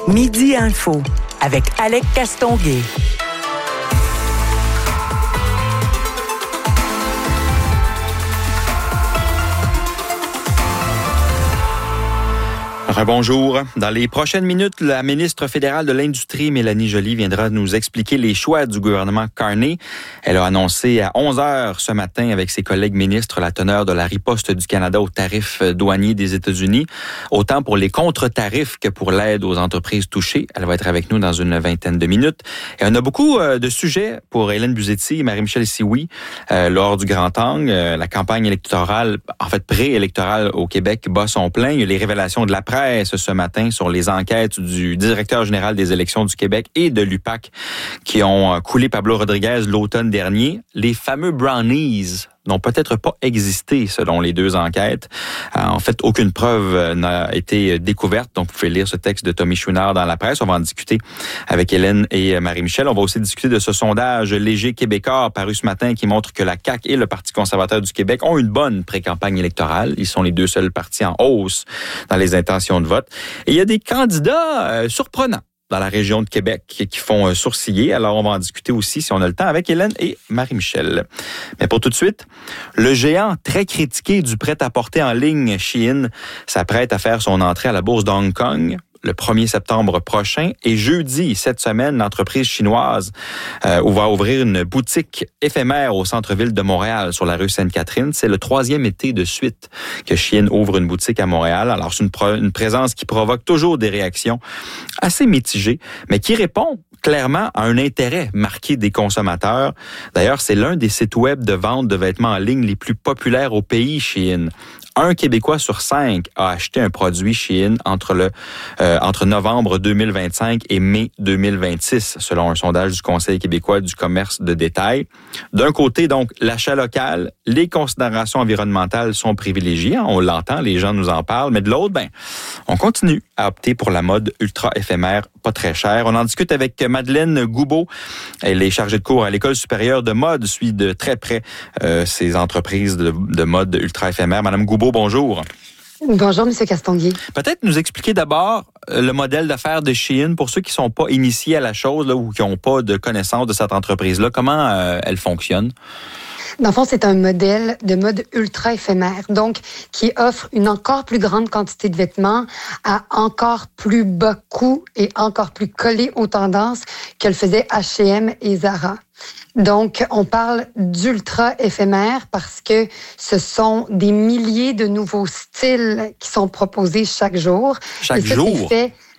Midi Info avec Alec Castonguay. Bonjour. Dans les prochaines minutes, la ministre fédérale de l'Industrie, Mélanie Joly, viendra nous expliquer les choix du gouvernement Carney. Elle a annoncé à 11h ce matin avec ses collègues ministres la teneur de la riposte du Canada aux tarifs douaniers des États-Unis, autant pour les contre-tarifs que pour l'aide aux entreprises touchées. Elle va être avec nous dans une vingtaine de minutes. Et on a beaucoup de sujets pour Hélène Buzetti et Marie-Michel Sioui lors du Grand Angle. La campagne électorale, en fait préélectorale au Québec, bat son plein. Il y a les révélations de la presse ce matin sur les enquêtes du directeur général des élections du Québec et de l'UPAC qui ont coulé Pablo Rodriguez l'automne dernier. Les fameux brownies n'ont peut-être pas existé selon les deux enquêtes. En fait, aucune preuve n'a été découverte. Donc, vous pouvez lire ce texte de Tommy Chouinard dans la presse. On va en discuter avec Hélène et Marie-Michel. On va aussi discuter de ce sondage léger québécois paru ce matin qui montre que la CAQ et le Parti conservateur du Québec ont une bonne pré-campagne électorale. Ils sont les deux seuls partis en hausse dans les intentions de vote. Et il y a des candidats surprenants dans la région de Québec qui font sourciller. Alors, on va en discuter aussi, si on a le temps, avec Hélène et Marie-Michel. Mais pour tout de suite, le géant très critiqué du prêt-à-porter en ligne Shein s'apprête à faire son entrée à la bourse de Hong Kong le 1er septembre prochain. Et jeudi, cette semaine, l'entreprise chinoise va ouvrir une boutique éphémère au centre-ville de Montréal, sur la rue Sainte-Catherine. C'est le 3e été de suite que Shein ouvre une boutique à Montréal. Alors, c'est une présence qui provoque toujours des réactions assez mitigées, mais qui répond clairement à un intérêt marqué des consommateurs. D'ailleurs, c'est l'un des sites web de vente de vêtements en ligne les plus populaires au pays, Shein. Un Québécois sur 5 a acheté un produit Shein entre novembre 2025 et mai 2026, selon un sondage du Conseil québécois du commerce de détail. D'un côté, donc, l'achat local, les considérations environnementales sont privilégiées. On l'entend, les gens nous en parlent. Mais de l'autre, on continue à opter pour la mode ultra éphémère, pas très chère. On en discute avec Madeleine Goubeau. Elle est chargée de cours à l'École supérieure de mode, suit de très près ces entreprises de mode ultra éphémère. Madame Goubeau, bonjour. Bonjour, M. Castonguay. Peut-être nous expliquer d'abord le modèle d'affaires de Shein pour ceux qui ne sont pas initiés à la chose là, ou qui n'ont pas de connaissance de cette entreprise-là. Comment elle fonctionne? Dans le fond, c'est un modèle de mode ultra éphémère, donc qui offre une encore plus grande quantité de vêtements à encore plus bas coût et encore plus collé aux tendances que le faisaient H&M et Zara. Donc, on parle d'ultra éphémère parce que ce sont des milliers de nouveaux styles qui sont proposés chaque jour. Chaque jour?